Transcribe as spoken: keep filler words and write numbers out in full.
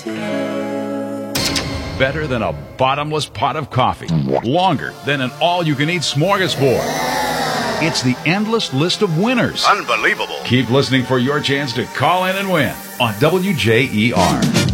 Better than a bottomless pot of coffee. Longer than an all-you-can-eat smorgasbord. It's the endless list of winners. Unbelievable. Keep listening for your chance to call in and win on W J E R.